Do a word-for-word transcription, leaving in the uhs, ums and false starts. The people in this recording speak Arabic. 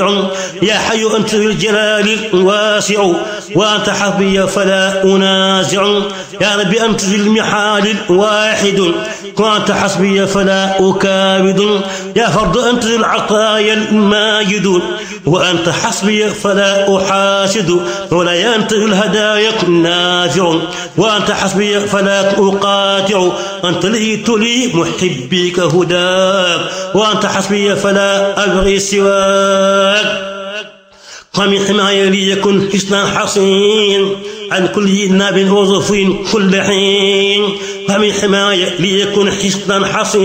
يا حي أنت ذو الجلال الواسع وأنت حسبي فلا أنازع يا ربي أنت ذو المحال الواحد وأنت حسبي فلا أكابد يا فرد أنت ذو العطايا الماجد وأنت حسبي فلا أحاسد ولا أنت ذو الهدايا النافع وأنت حسبي فلا أقاطع أنت لي تلي محبيك هداك وأنت حسبي فلا أبغي سواك قم حماية ليكن حسنا حصين عن كل ناب وظف كل حين قم حماية ليكن حسنا حصين